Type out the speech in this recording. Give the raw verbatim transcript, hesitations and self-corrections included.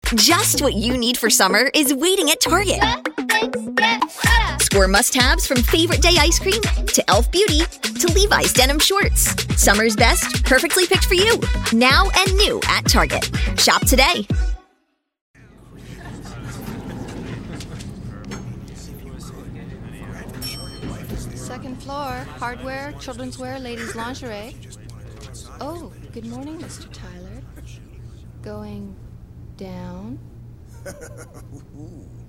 Just what you need for summer is waiting at Target. Score must-haves from favorite day ice cream to e l f Beauty to Levi's denim shorts. Summer's best, perfectly picked for you. Now and new at Target. Shop today. Second floor, hardware, children's wear, ladies' lingerie. Oh, good morning, Mister Tyler. Going down.